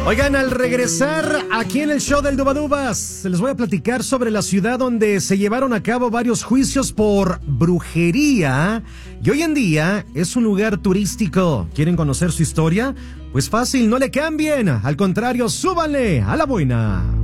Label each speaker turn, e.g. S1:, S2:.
S1: Oigan, al regresar aquí en el show del Dubadubas, les voy a platicar sobre la ciudad donde se llevaron a cabo varios juicios por brujería y hoy en día es un lugar turístico. ¿Quieren conocer su historia? Pues fácil, no le cambien, al contrario, súbanle a la buena.